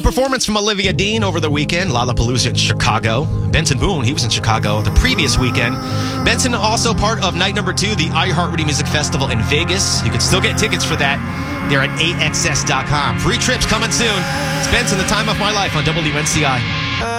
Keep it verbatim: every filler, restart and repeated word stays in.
Solid performance from Olivia Dean over the weekend. Lollapalooza in Chicago. Benson Boone, he was in Chicago the previous weekend. Benson also part of night number two, the iHeartRadio Music Festival in Vegas. You can still get tickets for that. They're at A X S dot com. Free trips coming soon. It's Benson, the time of my life on W N C I.